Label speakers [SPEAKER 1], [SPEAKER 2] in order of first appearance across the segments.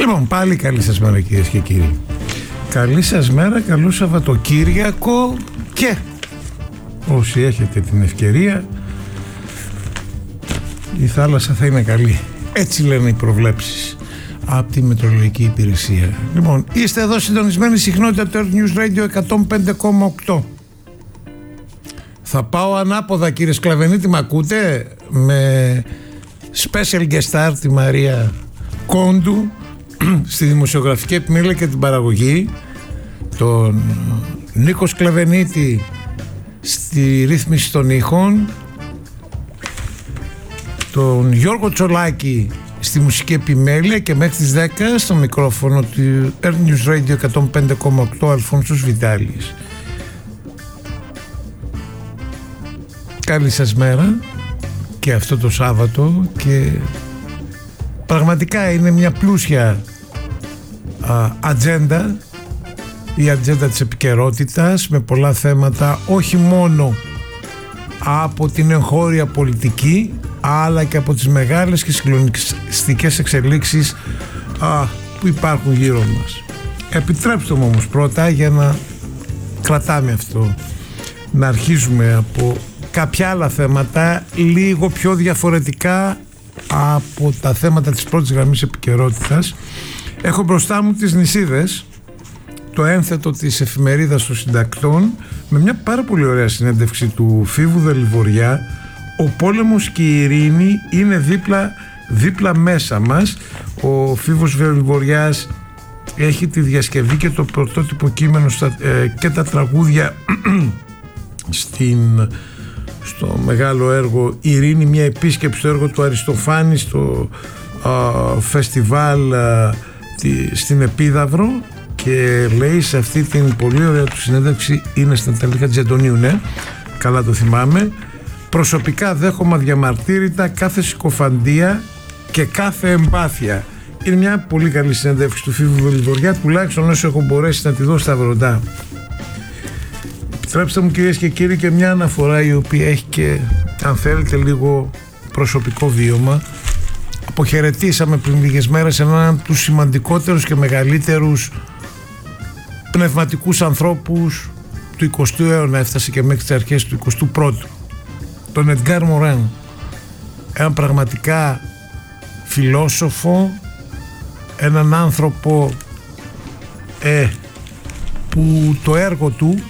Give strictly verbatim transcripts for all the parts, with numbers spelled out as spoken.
[SPEAKER 1] Λοιπόν, πάλι καλή σας μέρα κυρίες και κύριοι. Καλή σας μέρα, καλό Σαββατοκύριακο και όσοι έχετε την ευκαιρία η θάλασσα θα είναι καλή. Έτσι λένε οι προβλέψεις από τη Μετεωρολογική Υπηρεσία. Λοιπόν, είστε εδώ συντονισμένοι συχνότητα του Earth News Radio εκατόν πέντε κόμμα οκτώ. Θα πάω ανάποδα κύριε Σκλαβενίτη, μ' ακούτε? Με special guest star τη Μαρία Κόντου στη δημοσιογραφική επιμέλεια και την παραγωγή, τον Νίκο Σκλαβενίτη στη ρύθμιση των ήχων, τον Γιώργο Τσολάκη στη μουσική επιμέλεια και μέχρι τις δέκα στο μικρόφωνο του Earth News Radio εκατόν πέντε κόμμα οκτώ Αλφόνσος Βιτάλης. Καλή σας μέρα και αυτό το Σάββατο, και πραγματικά είναι μια πλούσια α, ατζέντα, η ατζέντα της επικαιρότητας με πολλά θέματα, όχι μόνο από την εγχώρια πολιτική αλλά και από τις μεγάλες και συγκλονιστικές εξελίξεις α, που υπάρχουν γύρω μας. Επιτρέψτε μου όμως πρώτα, για να κρατάμε αυτό, να αρχίζουμε από κάποια άλλα θέματα λίγο πιο διαφορετικά από τα θέματα της πρώτης γραμμής επικαιρότητας. Έχω μπροστά μου τις νησίδες, το ένθετο της εφημερίδας των συντακτών, με μια πάρα πολύ ωραία συνέντευξη του Φίβου Δελιβοριά. Ο πόλεμος και η ειρήνη είναι δίπλα, δίπλα μέσα μας. Ο Φίβος Δελιβοριάς έχει τη διασκευή και το πρωτότυπο κείμενο στα, ε, και τα τραγούδια στην, στο μεγάλο έργο «Ειρήνη, μια επίσκεψη», στο έργο του Αριστοφάνη στο α, φεστιβάλ α, τη, στην Επίδαυρο, και λέει σε αυτή την πολύ ωραία του συνέντευξη, είναι στα τελικά της Αντωνίου, ναι, καλά το θυμάμαι: «Προσωπικά δέχομαι αδιαμαρτύρητα κάθε συκοφαντία και κάθε εμπάθεια». Είναι μια πολύ καλή συνέντευξη του Φίβου Βελιβοριά, τουλάχιστον όσο έχω μπορέσει να τη δω στα βροντά. Επιτρέψτε μου κυρίες και κύριοι και μια αναφορά η οποία έχει και, αν θέλετε, λίγο προσωπικό βίωμα. Αποχαιρετήσαμε πριν λίγες μέρες έναν από τους σημαντικότερους και μεγαλύτερους πνευματικούς ανθρώπους του εικοστού αιώνα, έφτασε και μέχρι τις αρχές του εικοστού πρώτου, τον Εντγκάρ Μορέν, έναν πραγματικά φιλόσοφο, έναν άνθρωπο ε, που το έργο του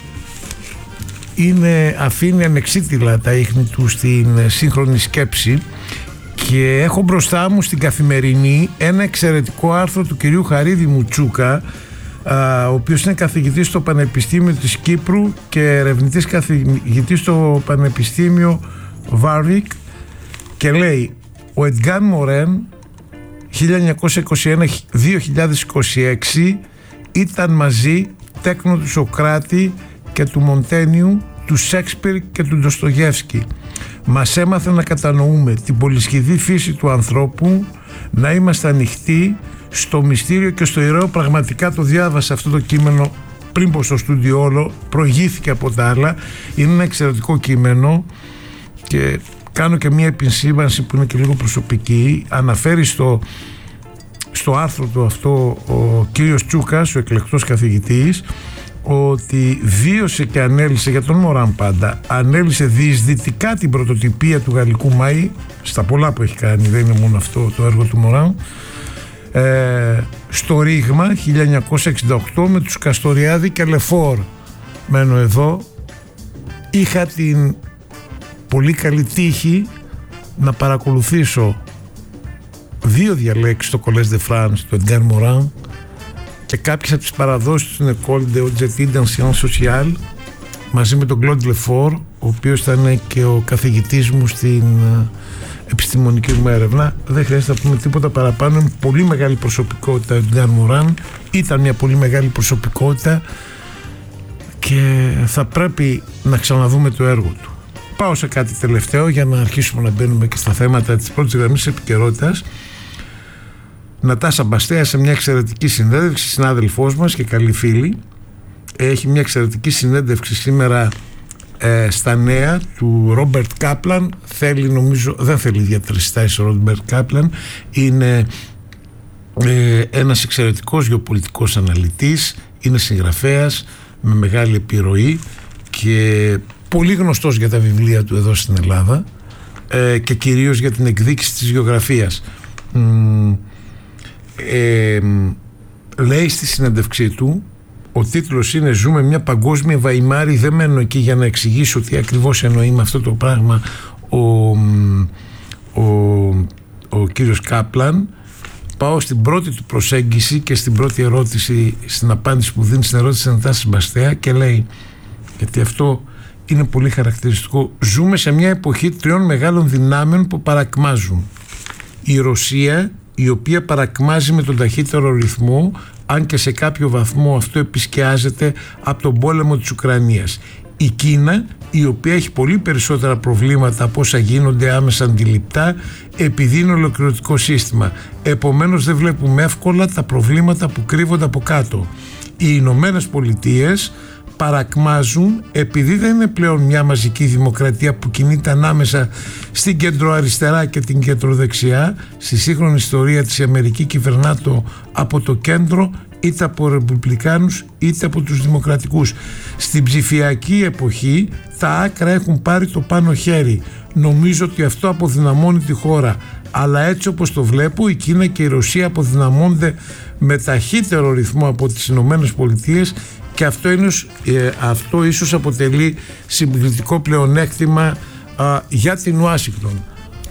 [SPEAKER 1] είναι, αφήνει ανεξίτηλα τα ίχνη του στην σύγχρονη σκέψη. Και έχω μπροστά μου στην Καθημερινή ένα εξαιρετικό άρθρο του κυρίου Χαρίδη Μουτσούκα, ο οποίος είναι καθηγητής στο Πανεπιστήμιο της Κύπρου και ερευνητής καθηγητής στο Πανεπιστήμιο Βάρβικ, και λέει: ο Εντγκάρ Μορέν χίλια εννιακόσια είκοσι ένα με δύο χιλιάδες είκοσι έξι ήταν μαζί τέκνο του Σοκράτη και του Μοντένιου, του Σέξπιρ και του Ντοστογεύσκη. Μας έμαθε να κατανοούμε την πολυσχηδή φύση του ανθρώπου, να είμαστε ανοιχτοί στο μυστήριο και στο ιερό. Πραγματικά το διάβασα αυτό το κείμενο πριν πω στο στούντιο όλο, προηγήθηκε από τα άλλα. Είναι ένα εξαιρετικό κείμενο και κάνω και μία επισήμανση που είναι και λίγο προσωπική. Αναφέρει στο, στο άρθρο του αυτό ο κύριος Τσούκας, ο εκλεκτός καθηγητής, ότι βίωσε και ανέλησε, για τον Μωράν πάντα, ανέλησε διεισδυτικά την πρωτοτυπία του γαλλικού Μάη, στα πολλά που έχει κάνει, δεν είναι μόνο αυτό το έργο του Μωράν, ε, στο Ρήγμα χίλια εννιακόσια εξήντα οκτώ με τους Καστοριάδη και Λεφόρ. Μένω εδώ. Είχα την πολύ καλή τύχη να παρακολουθήσω δύο διαλέξεις στο Collège de France του Εντγκάρ Μοράν και κάποιες από τις παραδόσεις του École de Hautes Études en Sciences Sociales μαζί με τον Claude Lefort, ο οποίος ήταν και ο καθηγητής μου στην επιστημονική μου έρευνα. Δεν χρειάζεται να πούμε τίποτα παραπάνω. Είναι πολύ μεγάλη προσωπικότητα ο Εντγκάρ Μοράν, ήταν μια πολύ μεγάλη προσωπικότητα και θα πρέπει να ξαναδούμε το έργο του. Πάω σε κάτι τελευταίο για να αρχίσουμε να μπαίνουμε και στα θέματα της πρώτης γραμμής επικαιρότητας. Νατάσα Μπαστέα, σε μια εξαιρετική συνέντευξη, συνάδελφός μας και καλή φίλη, έχει μια εξαιρετική συνέντευξη σήμερα ε, στα νέα του Ρόμπερτ Κάπλαν. Θέλει, νομίζω, δεν θέλει ιδιαίτερες συστάσεις ο Ρόμπερτ Κάπλαν, είναι ε, ένας εξαιρετικός γεωπολιτικός αναλυτής, είναι συγγραφέας με μεγάλη επιρροή και πολύ γνωστός για τα βιβλία του εδώ στην Ελλάδα ε, και κυρίως για την εκδίκηση της γεωγραφίας. Ε, λέει στη συνέντευξή του, ο τίτλος είναι «Ζούμε μια παγκόσμια Βαϊμάρη». Δεν μένω εκεί για να εξηγήσω τι ακριβώς εννοεί με αυτό το πράγμα ο, ο, ο κύριος Κάπλαν. Πάω στην πρώτη του προσέγγιση και στην πρώτη ερώτηση, στην απάντηση που δίνει στην ερώτηση της Αναστάσης Μπαστέα, και λέει, γιατί αυτό είναι πολύ χαρακτηριστικό, «Ζούμε σε μια εποχή τριών μεγάλων δυνάμεων που παρακμάζουν. Η Ρωσία, η οποία παρακμάζει με τον ταχύτερο ρυθμό, αν και σε κάποιο βαθμό αυτό επισκιάζεται από τον πόλεμο της Ουκρανίας. Η Κίνα, η οποία έχει πολύ περισσότερα προβλήματα από όσα γίνονται άμεσα αντιληπτά, επειδή είναι ολοκληρωτικό σύστημα. Επομένως δεν βλέπουμε εύκολα τα προβλήματα που κρύβονται από κάτω. Οι Ηνωμένες Πολιτείες παρακμάζουν επειδή δεν είναι πλέον μια μαζική δημοκρατία που κινείται ανάμεσα στην κεντροαριστερά και την κεντροδεξιά. Στη σύγχρονη ιστορία της η Αμερική κυβερνάται από το κέντρο, είτε από ρεπουμπλικάνους είτε από τους δημοκρατικούς. Στην ψηφιακή εποχή τα άκρα έχουν πάρει το πάνω χέρι. Νομίζω ότι αυτό αποδυναμώνει τη χώρα, αλλά έτσι όπως το βλέπω η Κίνα και η Ρωσία αποδυναμώνται με ταχύτερο ρυθμό από τις Ηνωμένες Πολιτείες και αυτό, είναι, ε, αυτό ίσως αποτελεί συγκριτικό πλεονέκτημα α, για την Ουάσιγκτον.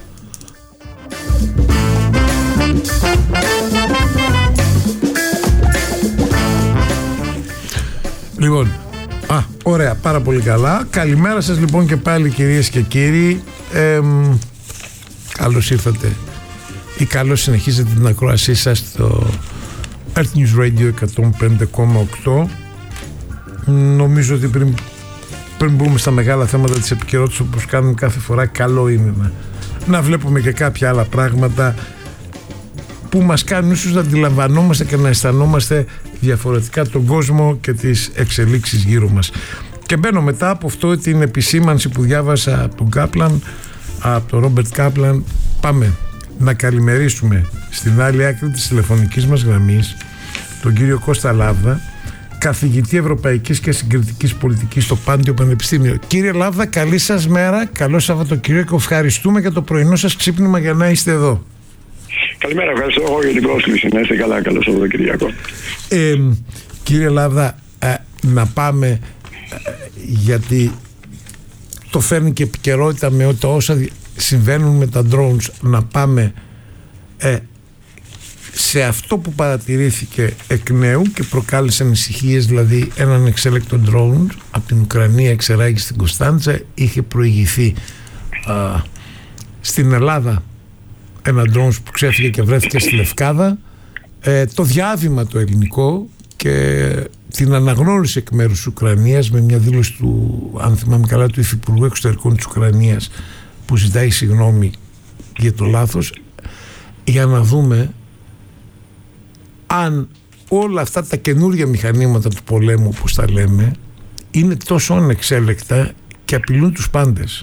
[SPEAKER 1] Λοιπόν, α, ωραία, πάρα πολύ καλά. Καλημέρα σας λοιπόν και πάλι κυρίες και κύριοι. Ε, καλώς ήρθατε ή καλώς συνεχίζετε την ακρόασή σας στο Earth News Radio εκατόν πέντε κόμμα οκτώ. Νομίζω ότι πριν, πριν μπούμε στα μεγάλα θέματα της επικαιρότητας, όπως κάνουμε κάθε φορά, καλό είναι να, να βλέπουμε και κάποια άλλα πράγματα που μας κάνουν ίσως να αντιλαμβανόμαστε και να αισθανόμαστε διαφορετικά τον κόσμο και τις εξελίξεις γύρω μας. Και μπαίνω μετά από αυτό την επισήμανση που διάβασα από τον Κάπλαν, από τον Ρόμπερτ Κάπλαν. Πάμε να καλημερίσουμε στην άλλη άκρη της τηλεφωνικής μας γραμμής τον κύριο Κώστα Λάβδα, καθηγητή Ευρωπαϊκής και Συγκριτικής Πολιτικής στο Πάντιο Πανεπιστήμιο. Κύριε Λάβδα, καλή σας μέρα, καλό Σαββατοκύριακο, ευχαριστούμε για το πρωινό σας ξύπνημα για να είστε εδώ.
[SPEAKER 2] Καλημέρα, ευχαριστώ εγώ για την πρόσκληση. Να είστε καλά, καλό Σαββατοκύριακο.
[SPEAKER 1] Ε, κύριε Λάβδα, ε, να πάμε, ε, γιατί το φέρνει και επικαιρότητα με το όσα συμβαίνουν με τα drones, να πάμε ε, σε αυτό που παρατηρήθηκε εκ νέου και προκάλεσε ανησυχίες, δηλαδή έναν εξέλεκτο drone από την Ουκρανία εξεράγει στην Κωνσταντζα. Είχε προηγηθεί α, στην Ελλάδα ένα drone που ξέφυγε και βρέθηκε στη Λευκάδα. Ε, το διάβημα το ελληνικό και την αναγνώριση εκ μέρους της Ουκρανίας με μια δήλωση του, αν θυμάμαι καλά, του Υφυπουργού Εξωτερικών της Ουκρανίας, που ζητάει συγγνώμη για το λάθος, για να δούμε αν όλα αυτά τα καινούργια μηχανήματα του πολέμου, όπως τα λέμε, είναι τόσο ανεξέλεκτα και απειλούν τους πάντες.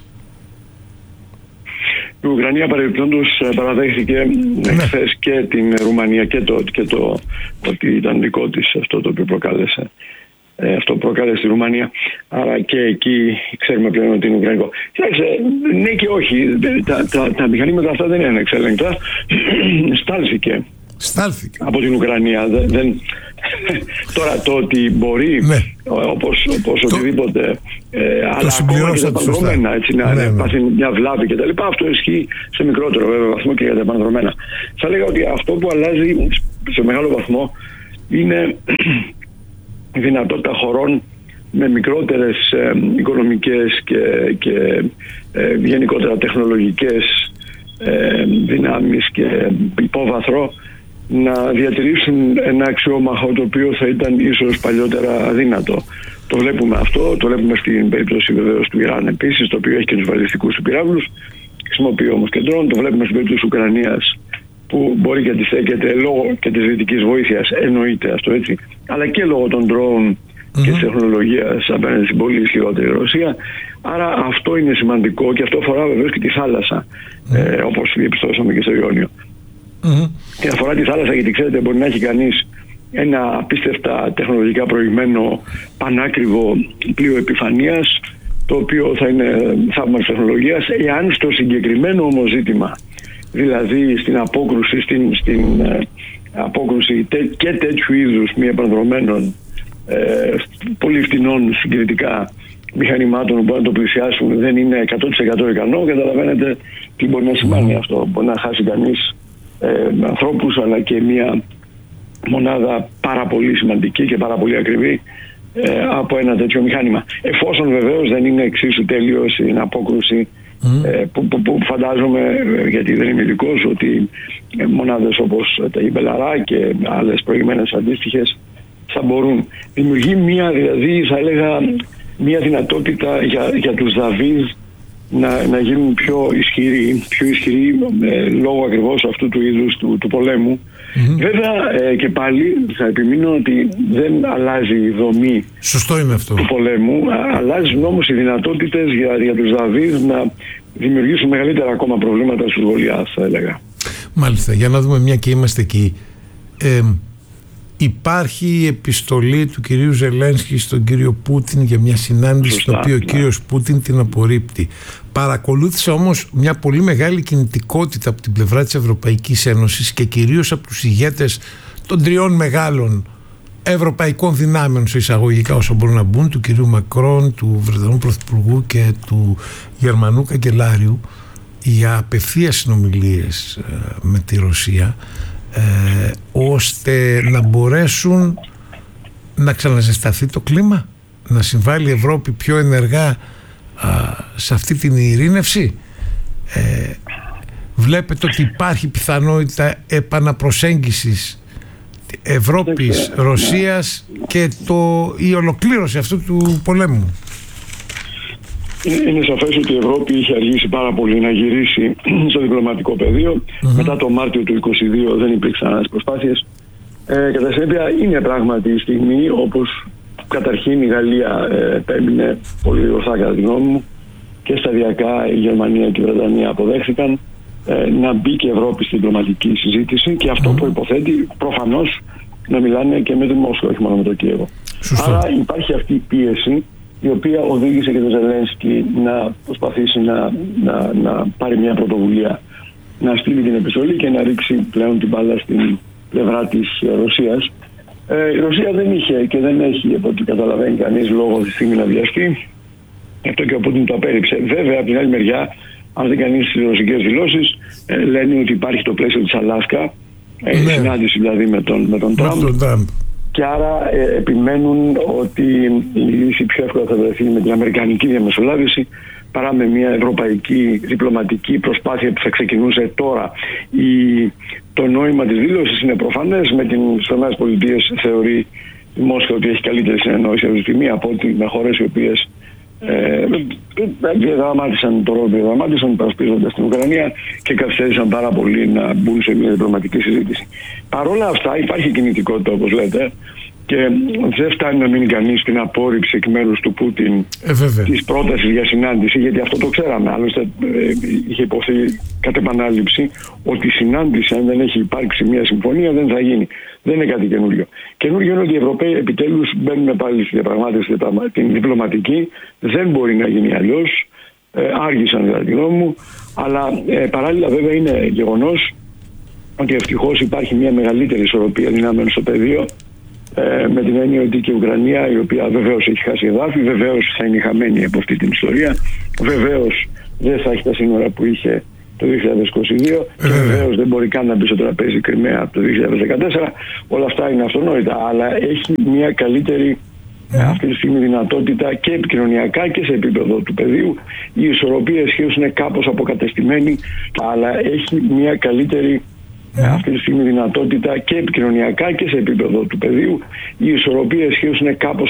[SPEAKER 2] Η Ουκρανία παρεμπιπτόντως παραδέχθηκε ναι. χθες και την Ρουμανία και το, και το ότι ήταν δικό της αυτό το οποίο προκάλεσε. Ε, αυτό προκάλεσε στη Ρουμανία. Άρα και εκεί ξέρουμε πλέον ότι είναι Ουκρανικό. Κοιτάξτε, ναι και όχι. Τα, τα, τα μηχανήματα αυτά δεν είναι ανεξέλεγκτα. Στάλθηκε.
[SPEAKER 1] Στάλθηκε.
[SPEAKER 2] Από την Ουκρανία. Δεν, δεν... Τώρα το ότι μπορεί ναι. όπως, όπως το... οτιδήποτε ε, αλλά ακόμα και τα επανδρομένα έτσι, να ναι, ναι. πάθει μια βλάβη κτλ. Αυτό ισχύει σε μικρότερο βέβαια βαθμό και για τα επανδρομένα. Θα έλεγα ότι αυτό που αλλάζει σε μεγάλο βαθμό είναι η δυνατότητα χωρών με μικρότερες ε, οικονομικές και, και ε, γενικότερα τεχνολογικές ε, δυνάμεις και υπόβαθρο να διατηρήσουν ένα αξιόμαχο το οποίο θα ήταν ίσως παλιότερα αδύνατο. Το βλέπουμε αυτό, το βλέπουμε στην περίπτωση βεβαίως του Ιράν επίσης, το οποίο έχει και τους βαλιστικούς του πυράβλους, χρησιμοποιεί όμως και ντρόν. Το βλέπουμε στην περίπτωση της Ουκρανίας, που μπορεί και αντιστέκεται λόγω και της δυτικής βοήθειας, εννοείται αυτό έτσι, αλλά και λόγω των ντρόν mm-hmm. και της τεχνολογίας απέναντι στην πολύ ισχυρότερη Ρωσία. Άρα αυτό είναι σημαντικό και αυτό αφορά βεβαίως και τη θάλασσα, mm-hmm. ε, όπως διαπιστώσαμε και στο Ιόνιο. Mm-hmm. Και αφορά τη θάλασσα, γιατί ξέρετε, μπορεί να έχει κανείς ένα απίστευτα τεχνολογικά προηγμένο πανάκριβο πλοίο επιφανείας, το οποίο θα είναι θαύμα της τεχνολογίας, εάν στο συγκεκριμένο όμως ζήτημα, δηλαδή στην απόκρουση, στην, στην ε, απόκρουση τε, και τέτοιου είδους μη επανδρομένων ε, πολύ φτηνών συγκριτικά μηχανημάτων που μπορούν να το πλησιάσουν, δεν είναι εκατό τοις εκατό ικανό, καταλαβαίνετε τι μπορεί να σημαίνει αυτό. Μπορεί να χάσει κανείς ε, ανθρώπους, αλλά και μια μονάδα πάρα πολύ σημαντική και πάρα πολύ ακριβή ε, από ένα τέτοιο μηχάνημα. Εφόσον βεβαίως δεν είναι εξίσου τέλειο στην απόκρουση, mm. ε, που, που, που φαντάζομαι, γιατί δεν είμαι ειδικός, ότι ε, μονάδες όπως τα Ιμπελαρά και άλλες προηγμένες αντίστοιχες θα μπορούν. Δημιουργεί μια, δηλαδή θα έλεγα, μια δυνατότητα για, για τους Δαβίδ να, να γίνουν πιο ισχυροί, πιο ισχυροί ε, λόγω ακριβώς αυτού του είδους του, του πολέμου. Mm-hmm. Βέβαια ε, και πάλι θα επιμείνω ότι δεν αλλάζει η δομή.
[SPEAKER 1] Σωστό είναι αυτό.
[SPEAKER 2] Του πολέμου, α, αλλάζουν όμως οι δυνατότητες για, για τους Δαβίδ να δημιουργήσουν μεγαλύτερα ακόμα προβλήματα στους Γολιάθ, θα έλεγα.
[SPEAKER 1] Μάλιστα, για να δούμε, μια και είμαστε εκεί. Ε, Υπάρχει η επιστολή του κυρίου Ζελένσκι στον κύριο Πούτιν για μια συνάντηση, στην οποία ο κύριος Πούτιν την απορρίπτει. Παρακολούθησα όμως μια πολύ μεγάλη κινητικότητα από την πλευρά της Ευρωπαϊκής Ένωσης και κυρίως από τους ηγέτες των τριών μεγάλων ευρωπαϊκών δυνάμεων, σε εισαγωγικά όσο μπορούν να μπουν, του κυρίου Μακρόν, του Βρετανού Πρωθυπουργού και του Γερμανού Καγκελάριου, για απευθείας συνομιλίες με τη Ρωσία, Ε, ώστε να μπορέσουν να ξαναζεσταθεί το κλίμα, να συμβάλλει η Ευρώπη πιο ενεργά α, σε αυτή την ειρήνευση. Ε, βλέπετε ότι υπάρχει πιθανότητα επαναπροσέγγισης Ευρώπης, Ρωσίας και το, η ολοκλήρωση αυτού του πολέμου?
[SPEAKER 2] Είναι σαφές ότι η Ευρώπη είχε αργήσει πάρα πολύ να γυρίσει στο διπλωματικό πεδίο. Mm-hmm. Μετά το Μάρτιο του είκοσι δύο δεν υπήρξαν άλλες προσπάθειες. Ε, κατά συνέπεια είναι πράγματι η στιγμή, όπως καταρχήν η Γαλλία ε, έμεινε πολύ ορθά κατά τη γνώμη μου, και σταδιακά η Γερμανία και η Βρετανία αποδέχθηκαν ε, να μπει και η Ευρώπη στην διπλωματική συζήτηση, και αυτό mm-hmm. προϋποθέτει προφανώς να μιλάνε και με τη Μόσχα, όχι μόνο με το Κίεβο. Άρα υπάρχει αυτή η πίεση, η οποία οδήγησε και τον Ζελένσκι να προσπαθήσει να, να, να πάρει μια πρωτοβουλία, να στείλει την επιστολή και να ρίξει πλέον την μπάλα στην πλευρά της Ρωσίας. Ε, η Ρωσία δεν είχε και δεν έχει, από ό,τι καταλαβαίνει κανείς, λόγο τη στιγμή να βιαστεί. Αυτό και ο Πούτιν το απέρριψε. Βέβαια, από την άλλη μεριά, αν δεν κανείς τις ρωσικές δηλώσεις, ε, λένε ότι υπάρχει το πλαίσιο της Αλάσκα, ε, ναι. συνάντηση δηλαδή με τον, με τον Τραμπ. Και άρα ε, επιμένουν ότι η λύση πιο εύκολα θα βρεθεί με την αμερικανική διαμεσολάβηση παρά με μια ευρωπαϊκή διπλωματική προσπάθεια που θα ξεκινούσε τώρα. Η, το νόημα της δήλωσης είναι προφανές. Με τις ΗΠΑ θεωρεί η Μόσχα ότι έχει καλύτερη συνεννόηση αυτή τη στιγμή από ότι με χώρες οι οποίες ε, διαδραμάτισαν το ρόλο που διαδραμάτισαν, υπερασπίζοντας την Ουκρανία και καθυστέρησαν πάρα πολύ να μπουν σε μια διπλωματική συζήτηση. Παρ' όλα αυτά υπάρχει κινητικότητα, όπως λέτε, και δεν φτάνει να μείνει κανείς στην απόρριψη εκ μέρους του Πούτιν ε, της πρότασης για συνάντηση, γιατί αυτό το ξέραμε. Άλλωστε ε, είχε υποθεί κατ' επανάληψη ότι η συνάντηση, αν δεν έχει υπάρξει μια συμφωνία, δεν θα γίνει. Δεν είναι κάτι καινούριο. Καινούριο είναι ότι οι Ευρωπαίοι επιτέλους μπαίνουν πάλι στη διαπραγμάτευση την διπλωματική. Δεν μπορεί να γίνει αλλιώς. Ε, άργησαν κατά τη γνώμη μου. Αλλά ε, παράλληλα βέβαια είναι γεγονός ότι ευτυχώς υπάρχει μια μεγαλύτερη ισορροπία δυνάμεων στο πεδίο. Ε, με την έννοια ότι και η Ουκρανία, η οποία βεβαίως έχει χάσει εδάφη, βεβαίως θα είναι χαμένη από αυτή την ιστορία, βεβαίως δεν θα έχει τα σύνορα που είχε το δύο χιλιάδες είκοσι δύο και βεβαίως δεν μπορεί καν να μπει στο τραπέζι Κριμαία από το δύο χιλιάδες δεκατέσσερα. Όλα αυτά είναι αυτονόητα, αλλά έχει μια καλύτερη mm. αυτή τη στιγμή δυνατότητα και επικοινωνιακά και σε επίπεδο του πεδίου. Η ισορροπία ισχύως είναι κάπως αποκατεστημένη, αλλά έχει μια καλύτερη Mm. αυτή τη στιγμή δυνατότητα και επικοινωνιακά και σε επίπεδο του πεδίου. Η ισορροπία ισχύως είναι κάπως